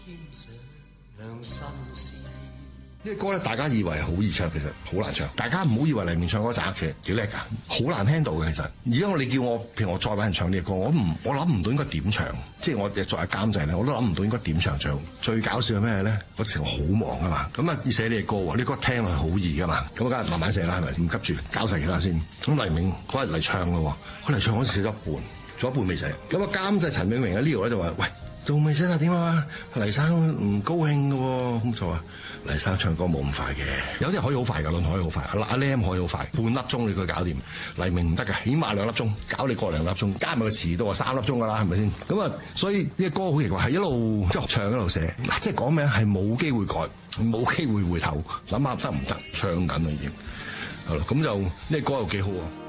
呢個歌咧，大家以為好易唱，其實好難唱。大家唔好以為黎明唱歌渣，其實幾叻㗎，好難 handle 嘅。其實而家你叫我，譬如我再揾人唱呢個歌，我諗唔到應該點唱。即係我作為監製咧，我都諗唔到應該點唱最好。最搞笑係咩咧？嗰時我好忙啊嘛，咁啊要寫呢個歌喎，呢歌聽落去好易㗎嘛，咁梗係慢慢寫啦，係咪？唔急住，交晒其他先。咁黎明嗰日嚟唱咯，佢嚟唱嗰時寫咗一半，仲有一半未寫。咁啊監製陳永明喺呢度咧就話：喂，仲未寫啊？點啊？黎生唔高興㗎喎，咁就話。黎生唱歌冇咁快嘅，有啲人可以好快㗎，論可以好快，阿 Lam 可以好快，半粒鐘你佢搞掂。黎明唔得㗎，起碼2粒鐘，搞你個2粒鐘，加埋個詞都話3粒鐘㗎啦，係咪先？咁啊，所以呢個歌好奇怪，係一路即係唱一路寫，嗱，即係講咩係冇機會改，冇機會回頭，諗下得唔得？唱緊啦已經，係咯，咁就呢個歌又幾好喎。